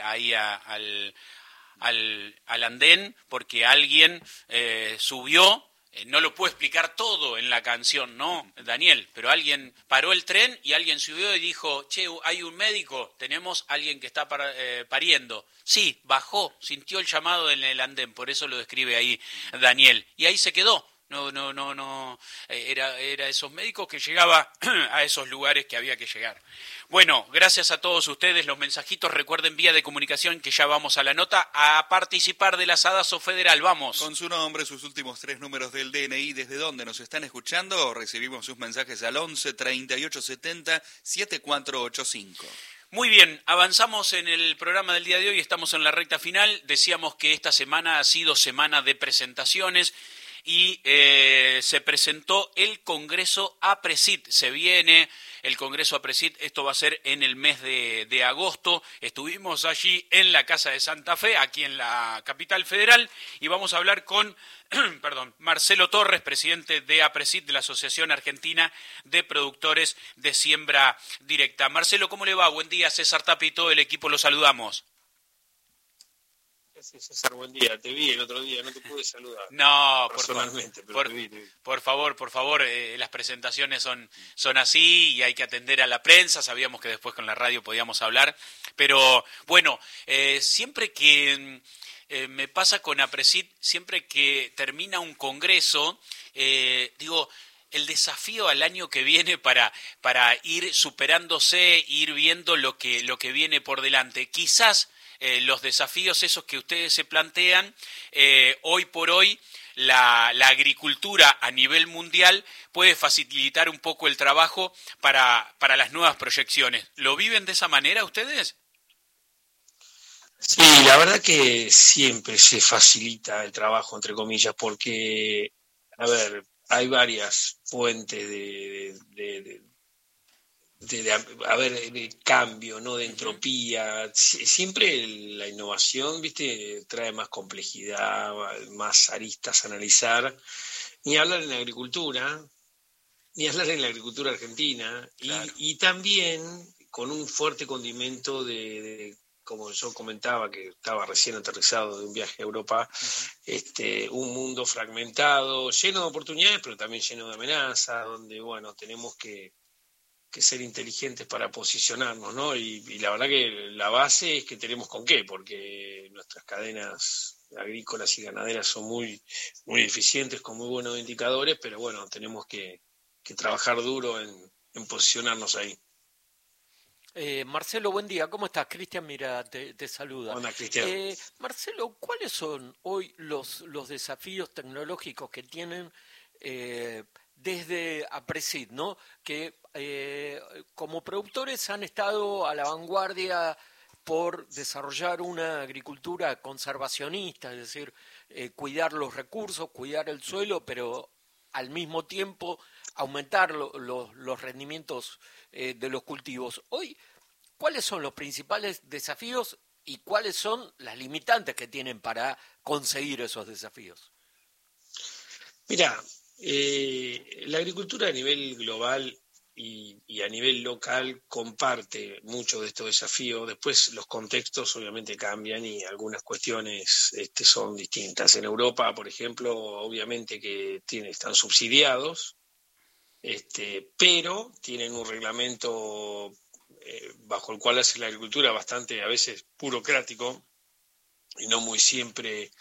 ahí al andén porque alguien subió. No lo puedo explicar todo en la canción, ¿no, Daniel? Pero alguien paró el tren y alguien subió y dijo, che, hay un médico, tenemos alguien que está pariendo. Sí, bajó, sintió el llamado en el andén, por eso lo describe ahí Daniel. Y ahí se quedó. No, era esos médicos que llegaba a esos lugares que había que llegar. Bueno, gracias a todos ustedes, los mensajitos, recuerden vía de comunicación que ya vamos a la nota, a participar de la Sadazo Federal, vamos. Con su nombre, sus últimos 3 números del DNI, desde dónde nos están escuchando, recibimos sus mensajes al 11 38 70 7485. Muy bien, avanzamos en el programa del día de hoy, estamos en la recta final, decíamos que esta semana ha sido semana de presentaciones, y se presentó el Congreso APRESID. Se viene el Congreso APRESID, esto va a ser en el mes de agosto. Estuvimos allí en la Casa de Santa Fe, aquí en la capital federal, y vamos a hablar con Marcelo Torres, presidente de APRESID, de la Asociación Argentina de Productores de Siembra Directa. Marcelo, ¿cómo le va? Buen día, César Tapia y todo el equipo, lo saludamos. Sí, César, buen día. Te vi el otro día, no te pude saludar. No, personalmente, pero te vi. Por favor, las presentaciones son así y hay que atender a la prensa. Sabíamos que después con la radio podíamos hablar, pero bueno, siempre que me pasa con APRESID, siempre que termina un congreso, digo, el desafío al año que viene para ir superándose, ir viendo lo que viene por delante. Quizás los desafíos esos que ustedes se plantean, hoy por hoy la agricultura a nivel mundial puede facilitar un poco el trabajo para las nuevas proyecciones. ¿Lo viven de esa manera ustedes? Sí, la verdad que siempre se facilita el trabajo, entre comillas, porque, a ver, hay varias fuentes de cambio, ¿no? De entropía. Siempre la innovación, ¿viste? Trae más complejidad, más aristas a analizar. Ni hablar en la agricultura, ni hablar en la agricultura argentina. Claro. Y también con un fuerte condimento como yo comentaba, que estaba recién aterrizado de un viaje a Europa, un mundo fragmentado, lleno de oportunidades, pero también lleno de amenazas, donde, bueno, tenemos que ser inteligentes para posicionarnos, ¿no? Y la verdad que la base es que tenemos con qué, porque nuestras cadenas agrícolas y ganaderas son muy, muy eficientes, con muy buenos indicadores, pero bueno, tenemos que trabajar duro en posicionarnos ahí. Marcelo, buen día, ¿cómo estás? Cristian, mira, te saluda. Hola, Cristian. Marcelo, ¿cuáles son hoy los desafíos tecnológicos que tienen desde APRESID, ¿no? Que como productores han estado a la vanguardia por desarrollar una agricultura conservacionista, es decir, cuidar los recursos, cuidar el suelo, pero al mismo tiempo aumentar los rendimientos de los cultivos. Hoy, ¿cuáles son los principales desafíos y cuáles son las limitantes que tienen para conseguir esos desafíos? Mira, la agricultura a nivel global y a nivel local comparte muchos de estos desafíos. Después los contextos obviamente cambian y algunas cuestiones son distintas. En Europa, por ejemplo, obviamente que están subsidiados, pero tienen un reglamento bajo el cual hace la agricultura bastante a veces burocrático y no muy siempre,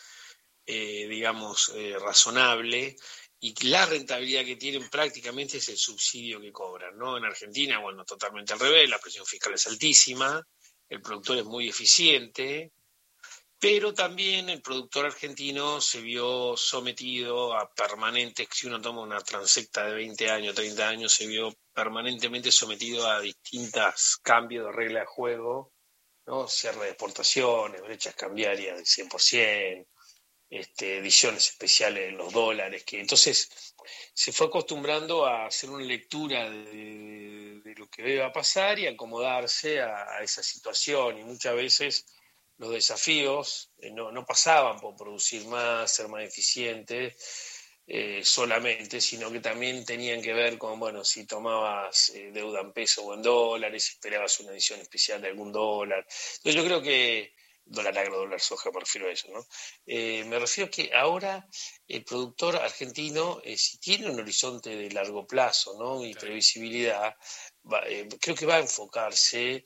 razonable. Y la rentabilidad que tienen prácticamente es el subsidio que cobran, ¿no? En Argentina, bueno, totalmente al revés, la presión fiscal es altísima, el productor es muy eficiente, pero también el productor argentino se vio sometido a permanentes, si uno toma una transecta de 20 años, 30 años, se vio permanentemente sometido a distintos cambios de regla de juego, ¿no? Cierre de exportaciones, brechas cambiarias del 100%, ediciones especiales de los dólares, que entonces se fue acostumbrando a hacer una lectura de lo que iba a pasar y acomodarse a esa situación, y muchas veces los desafíos no pasaban por producir más, ser más eficientes solamente, sino que también tenían que ver con, bueno, si tomabas deuda en peso o en dólares, esperabas una edición especial de algún dólar. Entonces yo creo que dólar agro, dólar soja, me refiero a eso, ¿no? Me refiero a que ahora el productor argentino, si tiene un horizonte de largo plazo, ¿no? Y previsibilidad, creo que va a enfocarse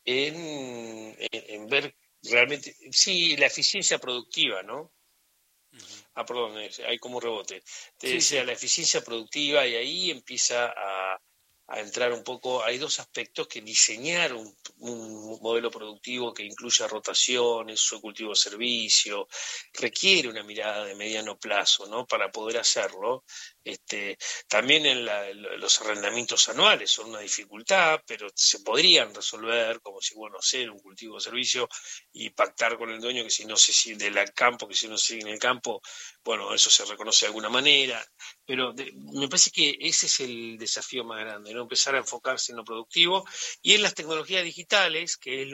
en ver realmente, sí, la eficiencia productiva, ¿no? Perdón, hay como un rebote. Te Sí, decía, sí. la eficiencia productiva y ahí empieza a entrar un poco, hay dos aspectos que diseñar un modelo productivo que incluya rotaciones, uso de cultivo de servicio, requiere una mirada de mediano plazo, ¿no? Para poder hacerlo. También los arrendamientos anuales son una dificultad, pero se podrían resolver, como si, bueno, hacer un cultivo de servicio y pactar con el dueño que si no se sigue del campo, que si no sigue en el campo, bueno, eso se reconoce de alguna manera, pero me parece que ese es el desafío más grande, ¿no? Empezar a enfocarse en lo productivo y en las tecnologías digitales, que es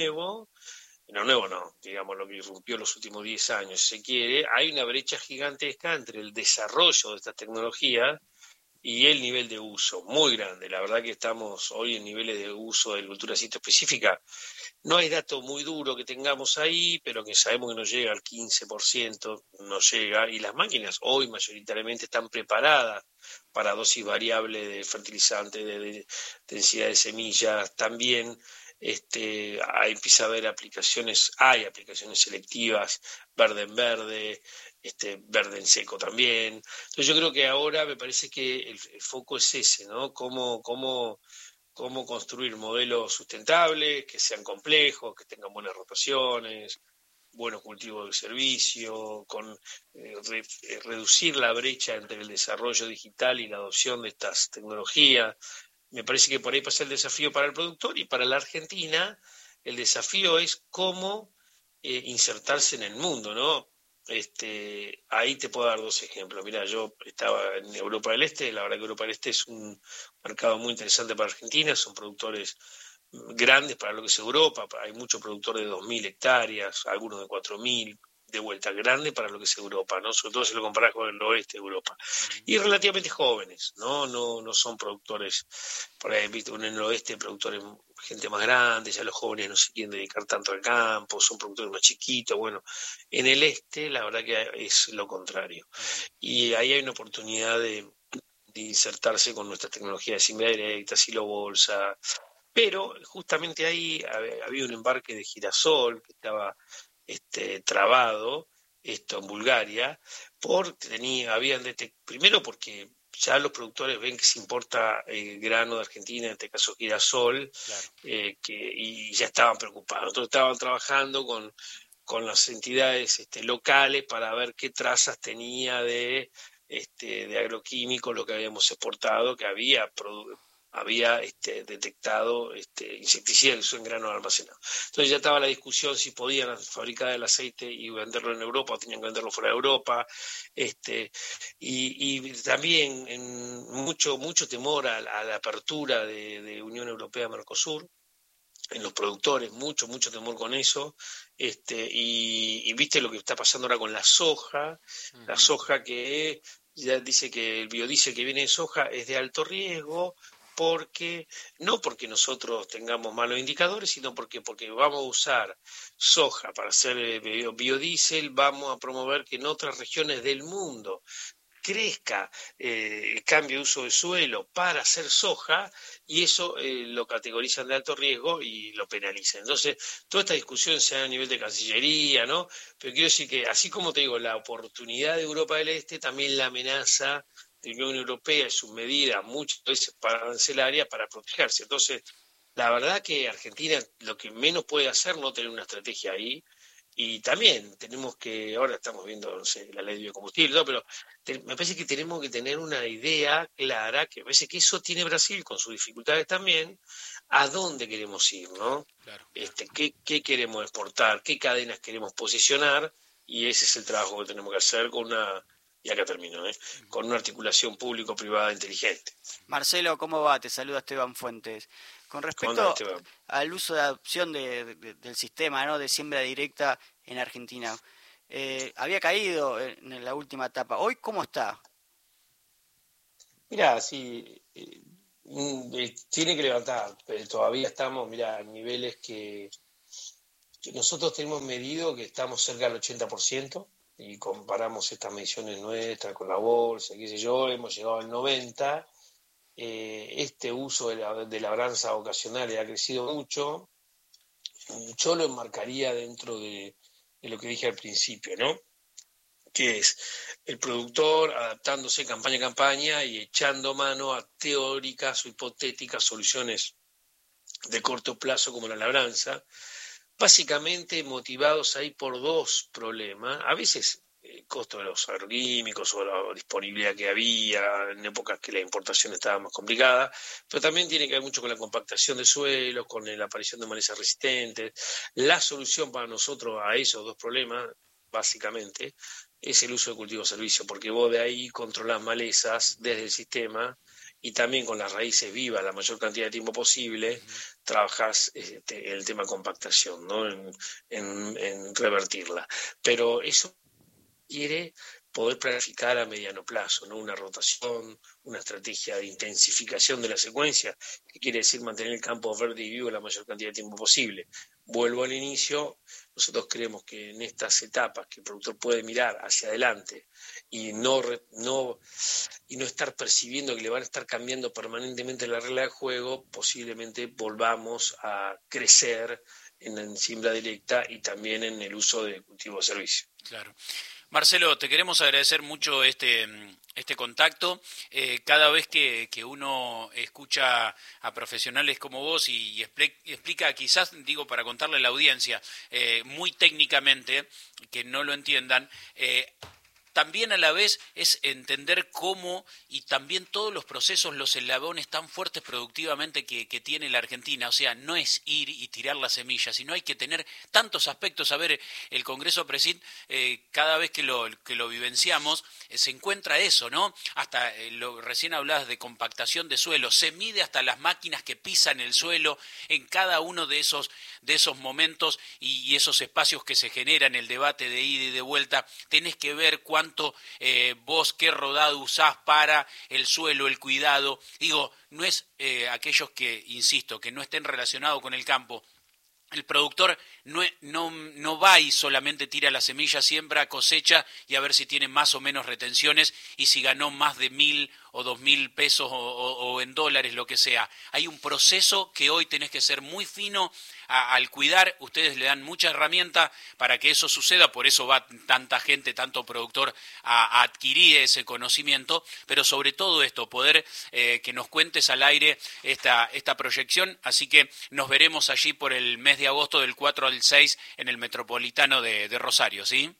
lo nuevo no, digamos lo que irrumpió los últimos 10 años, si se quiere, hay una brecha gigantesca entre el desarrollo de estas tecnologías y el nivel de uso, muy grande. La verdad que estamos hoy en niveles de uso de agricultura específica. No hay dato muy duro que tengamos ahí, pero que sabemos que no llega al 15%, no llega, y las máquinas hoy mayoritariamente están preparadas para dosis variable de fertilizante, de densidad de semillas, también empieza a haber hay aplicaciones selectivas, verde en verde, verde en seco también. Entonces yo creo que ahora me parece que el foco es ese, ¿no? Cómo construir modelos sustentables, que sean complejos, que tengan buenas rotaciones, buenos cultivos de servicio, reducir la brecha entre el desarrollo digital y la adopción de estas tecnologías. Me parece que por ahí pasa el desafío para el productor y para la Argentina el desafío es cómo insertarse en el mundo, ¿no? Ahí te puedo dar dos ejemplos. Mira, yo estaba en Europa del Este, la verdad que Europa del Este es un mercado muy interesante para Argentina, son productores grandes para lo que es Europa, hay muchos productores de 2.000 hectáreas, algunos de 4.000, de vuelta, grande para lo que es Europa, ¿no? Sobre todo si lo comparás con el oeste de Europa. Y relativamente jóvenes, ¿no? No son productores, por ahí, ¿viste? En el oeste productores, gente más grande, ya los jóvenes no se quieren dedicar tanto al campo, son productores más chiquitos, bueno, en el este la verdad que es lo contrario. Y ahí hay una oportunidad de insertarse con nuestra tecnología de siembra directa, silo bolsa, pero justamente ahí había un embarque de girasol que estaba trabado, esto en Bulgaria, primero porque ya los productores ven que se importa grano de Argentina, en este caso girasol, Claro. y ya estaban preocupados. Entonces estaban trabajando con las entidades locales para ver qué trazas tenía de agroquímicos lo que habíamos exportado, que había detectado insecticidas que son granos almacenados. Entonces ya estaba la discusión si podían fabricar el aceite y venderlo en Europa o tenían que venderlo fuera de Europa. Y también mucho temor a la apertura de Unión Europea-Mercosur en los productores, mucho temor con eso, y viste lo que está pasando ahora con la soja que ya dice que el biodiesel que viene de soja es de alto riesgo, no porque nosotros tengamos malos indicadores, sino porque vamos a usar soja para hacer biodiesel, vamos a promover que en otras regiones del mundo crezca el cambio de uso de suelo para hacer soja y eso lo categorizan de alto riesgo y lo penalizan. Entonces, toda esta discusión se da a nivel de Cancillería, ¿no? Pero quiero decir que, así como te digo, la oportunidad de Europa del Este, también la amenaza de la Unión Europea y sus medidas, muchas veces arancelarias, para protegerse. Entonces, la verdad que Argentina lo que menos puede hacer no tener una estrategia ahí. Y también tenemos que, ahora estamos viendo, no sé, la ley de biocombustible, ¿no? Pero me parece que tenemos que tener una idea clara, que me parece que eso tiene Brasil con sus dificultades también, a dónde queremos ir, ¿no? Claro. ¿Qué queremos exportar? ¿Qué cadenas queremos posicionar? Y ese es el trabajo que tenemos que hacer y acá termino, con una articulación público-privada inteligente. Marcelo, ¿cómo va? Te saluda Esteban Fuentes. Con respecto al uso de adopción del sistema, ¿no?, de siembra directa en Argentina, había caído en la última etapa. ¿Hoy cómo está? Mirá, sí, tiene que levantar, pero todavía estamos, mirá, a niveles que Nosotros tenemos medido que estamos cerca del 80% y comparamos estas mediciones nuestras con la bolsa, qué sé yo, hemos llegado al 90%. Este uso de labranza ocasional ha crecido mucho. Yo lo enmarcaría dentro de lo que dije al principio, ¿no? Que es el productor adaptándose campaña a campaña y echando mano a teóricas o hipotéticas soluciones de corto plazo como la labranza, básicamente motivados ahí por dos problemas. A veces el costo de los agroquímicos o la disponibilidad que había en épocas que la importación estaba más complicada, pero también tiene que ver mucho con la compactación de suelos, con la aparición de malezas resistentes. La solución para nosotros a esos dos problemas, básicamente, es el uso de cultivo-servicio, porque vos de ahí controlás malezas desde el sistema y también con las raíces vivas la mayor cantidad de tiempo posible, trabajás el tema compactación, ¿no? en revertirla. Pero eso quiere poder planificar a mediano plazo, ¿no? Una rotación, una estrategia de intensificación de la secuencia, que quiere decir mantener el campo verde y vivo la mayor cantidad de tiempo posible. Vuelvo al inicio, nosotros creemos que en estas etapas que el productor puede mirar hacia adelante y no estar percibiendo que le van a estar cambiando permanentemente la regla de juego, posiblemente volvamos a crecer en siembra directa y también en el uso de cultivo de servicio. Claro. Marcelo, te queremos agradecer mucho este contacto. Cada vez que uno escucha a profesionales como vos y explica, quizás, digo, para contarle a la audiencia, muy técnicamente, que no lo entiendan, también a la vez es entender cómo y también todos los procesos, los eslabones tan fuertes productivamente que tiene la Argentina. O sea, no es ir y tirar la semilla, sino hay que tener tantos aspectos. A ver, el Congreso Presid, cada vez que lo vivenciamos, se encuentra eso, ¿no? Hasta, recién hablabas de compactación de suelo, se mide hasta las máquinas que pisan el suelo en cada uno de esos momentos y esos espacios que se generan, el debate de ida y de vuelta. Tenés que ver cuánto vos qué rodado usás para el suelo, el cuidado. Digo, no es aquellos que, insisto, que no estén relacionados con el campo. El productor no va y solamente tira la semilla, siembra, cosecha y a ver si tiene más o menos retenciones y si ganó más de 1.000 o 2.000 pesos o en dólares, lo que sea. Hay un proceso que hoy tenés que ser muy fino al cuidar. Ustedes le dan mucha herramienta para que eso suceda, por eso va tanta gente, tanto productor a adquirir ese conocimiento, pero sobre todo esto, poder que nos cuentes al aire esta proyección. Así que nos veremos allí por el mes de agosto del 4 al 6 en el Metropolitano de Rosario, ¿sí?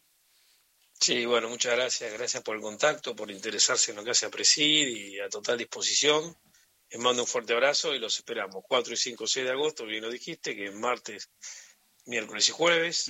Sí, bueno, muchas gracias. Gracias por el contacto, por interesarse en lo que hace Apresid y a total disposición. Les mando un fuerte abrazo y los esperamos 4 y 5, 6 de agosto, bien lo dijiste, que es martes, miércoles y jueves,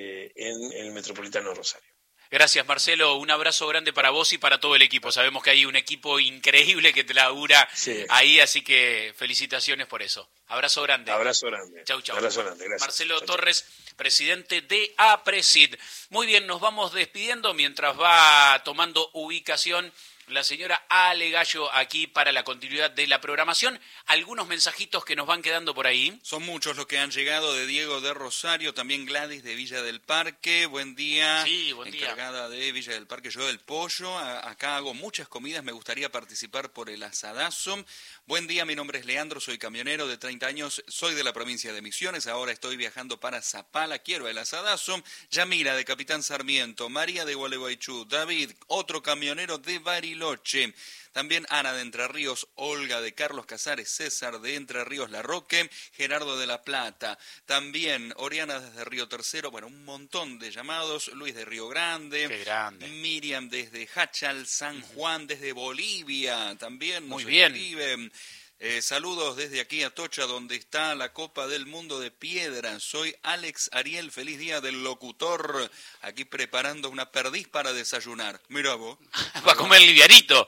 en el Metropolitano de Rosario. Gracias, Marcelo. Un abrazo grande para vos y para todo el equipo. Sabemos que hay un equipo increíble que te labura ahí, así que felicitaciones por eso. Abrazo grande. Abrazo grande. Chau, chau. Abrazo grande, gracias. Marcelo chau, Torres, presidente de Apresid. Muy bien, nos vamos despidiendo mientras va tomando ubicación la señora Ale Gallo aquí para la continuidad de la programación. Algunos mensajitos que nos van quedando por ahí. Son muchos los que han llegado, de Diego de Rosario, también Gladys de Villa del Parque. Buen día. Sí, buen día. Encargada de Villa del Parque, yo del pollo. Acá hago muchas comidas, me gustaría participar por el asadazo. Buen día, mi nombre es Leandro, soy camionero de 30 años, soy de la provincia de Misiones, ahora estoy viajando para Zapala, quiero el asadazo. Yamila de Capitán Sarmiento, María de Gualeguaychú, David, otro camionero de Bariloche. También Ana de Entre Ríos, Olga de Carlos Casares, César de Entre Ríos La Roque, Gerardo de La Plata. También Oriana desde Río Tercero, bueno, un montón de llamados. Luis de Río Grande. Qué grande. Miriam desde Hachal, San Juan, desde Bolivia. También nos Muy bien. escriben. Saludos desde aquí a Atocha, donde está la Copa del Mundo de Piedra. Soy Alex Ariel, feliz día del locutor. Aquí preparando una perdiz para desayunar. Mira vos. Va a comer livianito.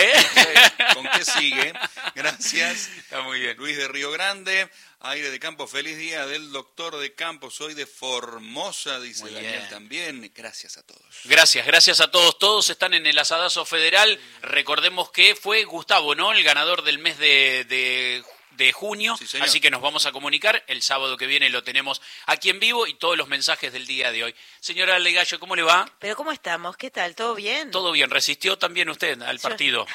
¿Con qué sigue? Gracias. Está muy bien. Luis de Río Grande. Aire de Campo, feliz día del doctor de campo, soy de Formosa, dice Daniel también. Gracias a todos. Gracias a todos. Todos están en el asadazo federal. Recordemos que fue Gustavo, ¿no? El ganador del mes de de junio, Sí, señor. así que nos vamos a comunicar. El sábado que viene lo tenemos aquí en vivo y todos los mensajes del día de hoy. Señora Legallo, ¿cómo le va? Pero ¿cómo estamos? ¿Qué tal? ¿Todo bien? Todo bien, ¿resistió también usted al partido?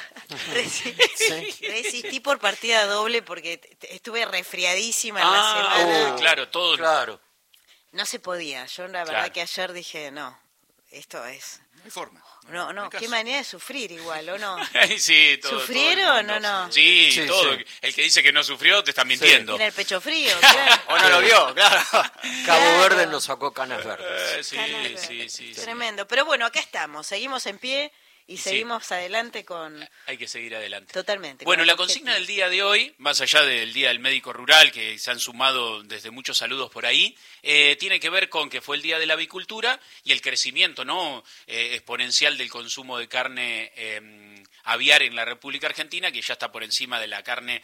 Resistí por partida doble porque estuve resfriadísima en la semana. Claro, todo. Claro. No se podía. Yo la verdad Claro. que ayer dije, no, esto es... No hay forma. No, hay qué caso. manera de sufrir igual, ¿o no? Sí, todo, ¿Sufrieron todo el mundo. o no? Sí, Sí, todo. sí. El que dice que no sufrió te está mintiendo. Tiene el pecho frío, claro. ¿O no lo vio? Claro. Cabo Claro. Verde nos sacó canas verdes. Sí, Canas sí, verdes. sí. Tremendo. Pero bueno, acá estamos. Seguimos en pie y Sí. seguimos adelante con... Hay que seguir adelante. Totalmente. Bueno, con la el consigna del objetivo. día de hoy, más allá del Día del Médico Rural, que se han sumado desde muchos saludos por ahí, tiene que ver con que fue el Día de la Avicultura y el crecimiento exponencial del consumo de carne aviar en la República Argentina, que ya está por encima de la carne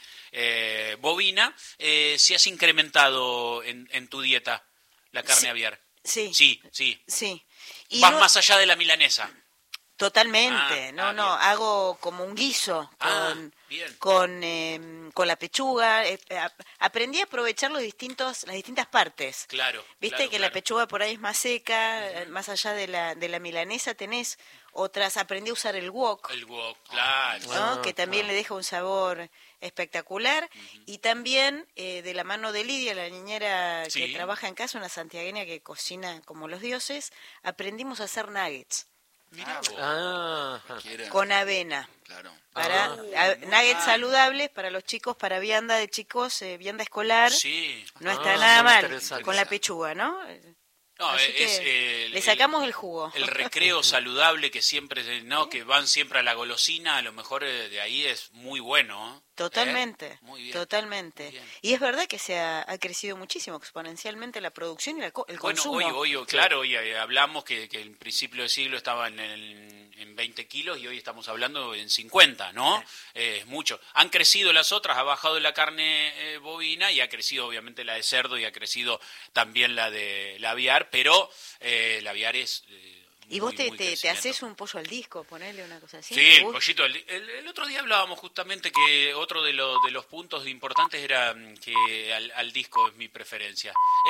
bovina. ¿Si has incrementado en tu dieta la carne Sí. aviar? Sí. Sí. Y Vas no- más allá de la milanesa. Totalmente, Ah, no, bien. hago como un guiso Bien. con la pechuga. Aprendí a aprovechar las distintas partes. Claro. Viste claro, que la claro. pechuga por ahí es más seca, más allá de la milanesa tenés otras. Aprendí a usar el wok, El wok, claro. ¿no? Que también le deja un sabor espectacular. Y también de la mano de Lidia, la niñera Sí. que trabaja en casa, una santiagueña que cocina como los dioses, aprendimos a hacer nuggets. Mirá vos. Ajá. Quiera. Con avena. Claro. Para nuggets saludables para los chicos, para vianda de chicos, vianda escolar. Sí. No está Ah, nada muy mal interesante. con la pechuga, ¿no? No, Así es que le sacamos el jugo. el recreo saludable que siempre, ¿no? Que van siempre a la golosina, a lo mejor de ahí es muy bueno. Totalmente, Muy bien. totalmente. Muy bien. Y es verdad que ha crecido muchísimo exponencialmente la producción y el Bueno, consumo. hoy claro, hoy hablamos que en principio del siglo estaba en 20 kilos y hoy estamos hablando en 50, ¿no? Es mucho. Han crecido las otras, ha bajado la carne bovina y ha crecido obviamente la de cerdo y ha crecido también la de la aviar, pero la aviar es... ¿Y vos muy te crecimiento. haces un pollo al disco, ponerle una cosa así? Sí, ¿Te el gusta? pollito. El otro día hablábamos justamente que otro de los puntos importantes era que al disco es mi preferencia.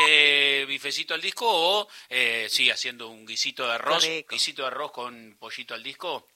Bifecito al disco o, sí, haciendo un guisito de arroz. Qué rico. Guisito de arroz con pollito al disco,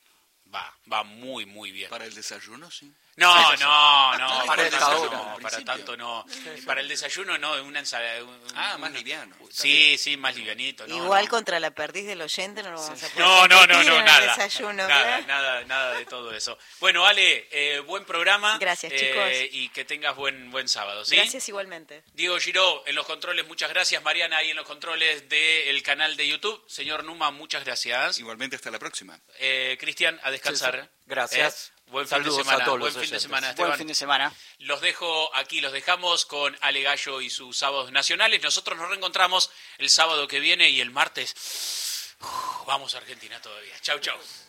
va muy, muy bien. Para el desayuno, sí. No, Para para esta tanto hora, no, al para principio. tanto no. Para el desayuno no, una ensalada. Más liviano. Sí, más livianito. No, Igual no. contra la perdiz del oyente no lo vamos a poder No, competir en el nada. desayuno, ¿verdad? Nada de todo eso. Bueno, Ale, buen programa. Gracias, chicos. Y que tengas buen sábado, ¿sí? Gracias igualmente. Diego Giró, en los controles, muchas gracias. Mariana, ahí en los controles del canal de YouTube. Señor Numa, muchas gracias. Igualmente, hasta la próxima. Cristian, a descansar. Sí, sí. Gracias. Buen fin de Saludos semana. a todos Buen los fin de oyentes. semana, Buen Esteban. fin de semana. Los dejo aquí, los dejamos con Ale Gallo y sus sábados nacionales. Nosotros nos reencontramos el sábado que viene y el martes. Vamos a Argentina todavía. Chau.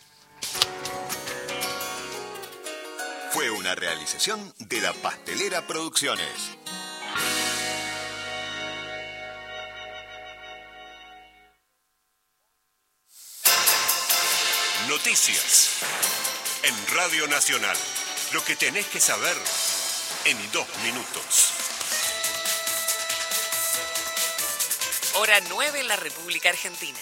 Fue una realización de La Pastelera Producciones. Noticias. En Radio Nacional. Lo que tenés que saber en 2 minutos. Hora 9 en la República Argentina.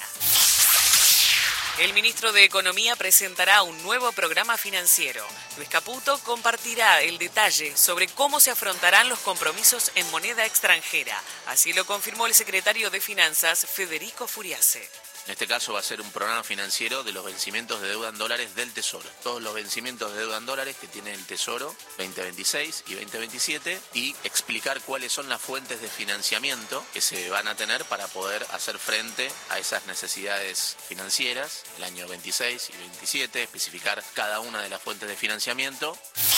El ministro de Economía presentará un nuevo programa financiero. Luis Caputo compartirá el detalle sobre cómo se afrontarán los compromisos en moneda extranjera. Así lo confirmó el secretario de Finanzas, Federico Furiase. En este caso va a ser un programa financiero de los vencimientos de deuda en dólares del Tesoro. Todos los vencimientos de deuda en dólares que tiene el Tesoro 2026 y 2027 y explicar cuáles son las fuentes de financiamiento que se van a tener para poder hacer frente a esas necesidades financieras el año 26 y 27, especificar cada una de las fuentes de financiamiento.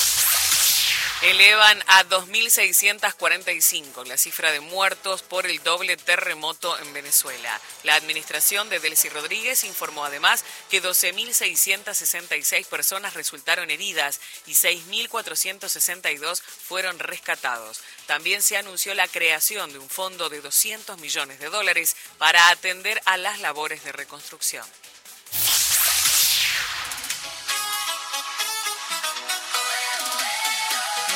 Elevan a 2.645 la cifra de muertos por el doble terremoto en Venezuela. La administración de Delcy Rodríguez informó además que 12.666 personas resultaron heridas y 6.462 fueron rescatados. También se anunció la creación de un fondo de $200 millones para atender a las labores de reconstrucción.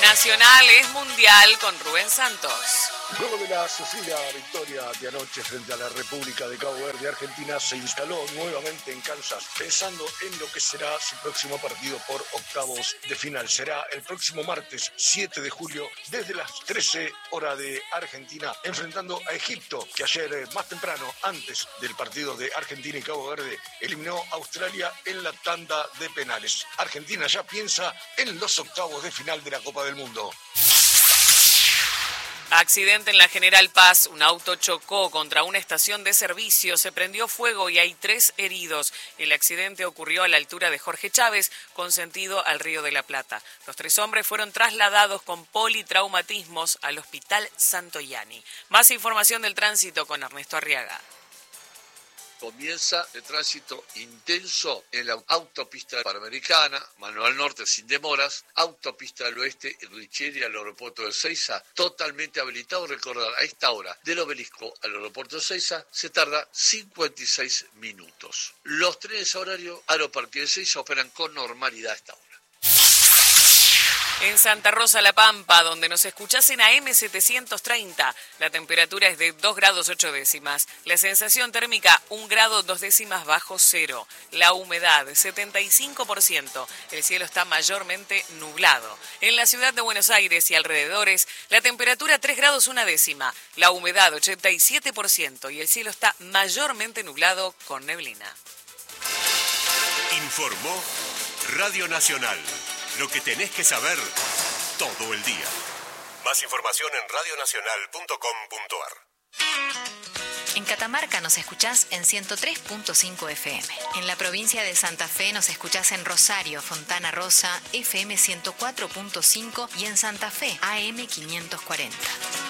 Nacional es mundial con Rubén Santos. Luego de la sufrida victoria de anoche frente a la República de Cabo Verde, Argentina se instaló nuevamente en Kansas, pensando en lo que será su próximo partido por octavos de final. Será el próximo martes 7 de julio desde las 13 horas de Argentina, enfrentando a Egipto, que ayer más temprano, antes del partido de Argentina y Cabo Verde, eliminó a Australia en la tanda de penales. Argentina ya piensa en los octavos de final de la Copa del Mundo. Accidente en la General Paz, un auto chocó contra una estación de servicio, se prendió fuego y hay 3 heridos. El accidente ocurrió a la altura de Jorge Chávez, con sentido al Río de la Plata. Los 3 hombres fueron trasladados con politraumatismos al Hospital Santoyani. Más información del tránsito con Ernesto Arriaga. Comienza el tránsito intenso en la autopista panamericana, Manuel Norte sin demoras, autopista del oeste, Richieri al aeropuerto de Ezeiza, totalmente habilitado. Recordar, a esta hora del Obelisco al aeropuerto de Ezeiza se tarda 56 minutos. Los trenes a horario Aeroparque de Ezeiza operan con normalidad a esta hora. En Santa Rosa La Pampa, donde nos escuchás en AM730, la temperatura es de 2 grados 8 décimas. La sensación térmica 1 grado 2 décimas bajo cero. La humedad 75%. El cielo está mayormente nublado. En la ciudad de Buenos Aires y alrededores, la temperatura 3 grados 1 décima. La humedad 87% y el cielo está mayormente nublado con neblina. Informó Radio Nacional. Lo que tenés que saber todo el día. Más información en radionacional.com.ar. En Catamarca nos escuchás en 103.5 FM. En la provincia de Santa Fe nos escuchás en Rosario, Fontana Rosa, FM 104.5 y en Santa Fe, AM 540.